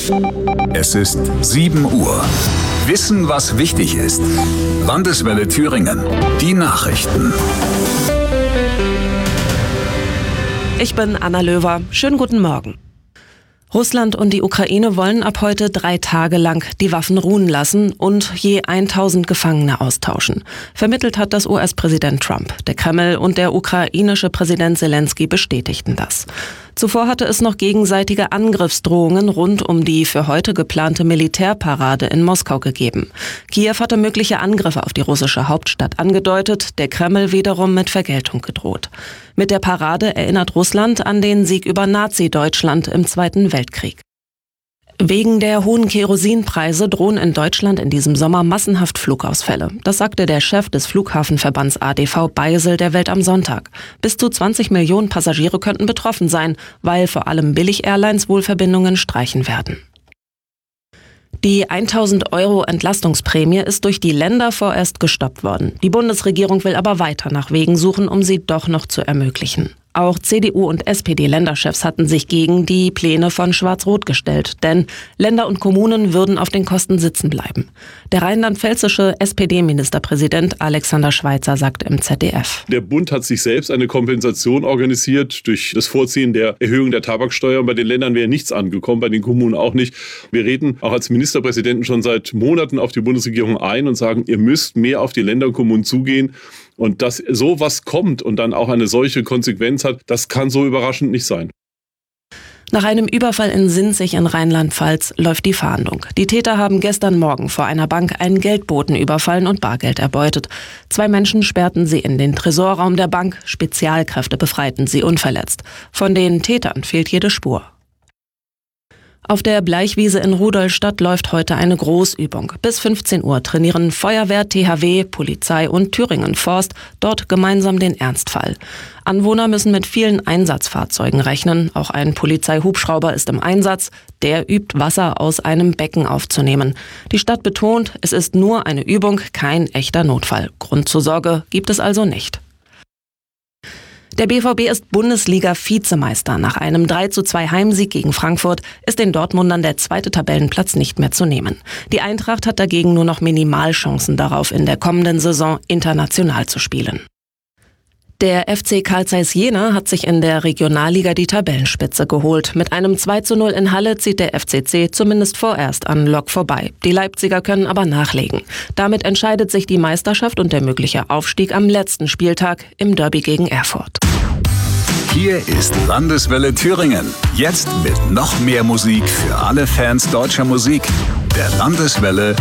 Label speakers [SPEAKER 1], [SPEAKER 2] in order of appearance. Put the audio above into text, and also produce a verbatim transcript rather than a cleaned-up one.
[SPEAKER 1] Es ist sieben Uhr. Wissen, was wichtig ist. Landeswelle Thüringen. Die Nachrichten.
[SPEAKER 2] Ich bin Anna Löwer. Schönen guten Morgen. Russland und die Ukraine wollen ab heute drei Tage lang die Waffen ruhen lassen und je tausend Gefangene austauschen. Vermittelt hat das U S-Präsident Trump. Der Kreml und der ukrainische Präsident Selenskyj bestätigten das. Zuvor hatte es noch gegenseitige Angriffsdrohungen rund um die für heute geplante Militärparade in Moskau gegeben. Kiew hatte mögliche Angriffe auf die russische Hauptstadt angedeutet, der Kreml wiederum mit Vergeltung gedroht. Mit der Parade erinnert Russland an den Sieg über Nazi-Deutschland im Zweiten Weltkrieg. Wegen der hohen Kerosinpreise drohen in Deutschland in diesem Sommer massenhaft Flugausfälle. Das sagte der Chef des Flughafenverbands A D V Beisel der Welt am Sonntag. Bis zu zwanzig Millionen Passagiere könnten betroffen sein, weil vor allem Billig-Airlines wohl Verbindungen streichen werden. Die tausend Euro Entlastungsprämie ist durch die Länder vorerst gestoppt worden. Die Bundesregierung will aber weiter nach Wegen suchen, um sie doch noch zu ermöglichen. Auch C D U und S P D-Länderchefs hatten sich gegen die Pläne von Schwarz-Rot gestellt, denn Länder und Kommunen würden auf den Kosten sitzen bleiben. Der rheinland-pfälzische S P D-Ministerpräsident Alexander Schweitzer sagt im Z D F.
[SPEAKER 3] Der Bund hat sich selbst eine Kompensation organisiert durch das Vorziehen der Erhöhung der Tabaksteuer. Bei den Ländern wäre nichts angekommen, bei den Kommunen auch nicht. Wir reden auch als Ministerpräsidenten schon seit Monaten auf die Bundesregierung ein und sagen, ihr müsst mehr auf die Länder und Kommunen zugehen. Und dass sowas kommt und dann auch eine solche Konsequenz hat, das kann so überraschend nicht sein.
[SPEAKER 2] Nach einem Überfall in Sinzig in Rheinland-Pfalz läuft die Fahndung. Die Täter haben gestern Morgen vor einer Bank einen Geldboten überfallen und Bargeld erbeutet. Zwei Menschen sperrten sie in den Tresorraum der Bank. Spezialkräfte befreiten sie unverletzt. Von den Tätern fehlt jede Spur. Auf der Bleichwiese in Rudolstadt läuft heute eine Großübung. Bis fünfzehn Uhr trainieren Feuerwehr, T H W, Polizei und Thüringen Forst dort gemeinsam den Ernstfall. Anwohner müssen mit vielen Einsatzfahrzeugen rechnen. Auch ein Polizeihubschrauber ist im Einsatz. Der übt, Wasser aus einem Becken aufzunehmen. Die Stadt betont, es ist nur eine Übung, kein echter Notfall. Grund zur Sorge gibt es also nicht. Der B V B ist Bundesliga-Vizemeister. Nach einem drei zu zwei Heimsieg gegen Frankfurt ist den Dortmundern der zweite Tabellenplatz nicht mehr zu nehmen. Die Eintracht hat dagegen nur noch Minimalchancen darauf, in der kommenden Saison international zu spielen. Der F C Carl Zeiss Jena hat sich in der Regionalliga die Tabellenspitze geholt. Mit einem zwei zu null in Halle zieht der F C C zumindest vorerst an Lok vorbei. Die Leipziger können aber nachlegen. Damit entscheidet sich die Meisterschaft und der mögliche Aufstieg am letzten Spieltag im Derby gegen Erfurt.
[SPEAKER 1] Hier ist Landeswelle Thüringen. Jetzt mit noch mehr Musik für alle Fans deutscher Musik. Der Landeswelle